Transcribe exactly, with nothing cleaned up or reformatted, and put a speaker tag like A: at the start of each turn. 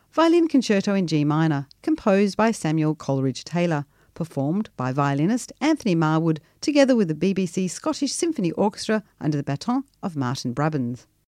A: Violin Concerto in G minor, composed by Samuel Coleridge-Taylor, performed by violinist Anthony Marwood together with the B B C Scottish Symphony Orchestra under the baton of Martin Brabbins.